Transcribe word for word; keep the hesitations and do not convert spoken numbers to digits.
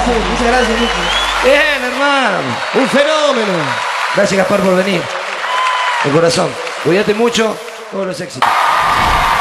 sí, muchas gracias, Nico. Bien, hermano. Un fenómeno. Gracias, Gaspar, por venir. De corazón. Cuídate mucho. Todos los éxitos.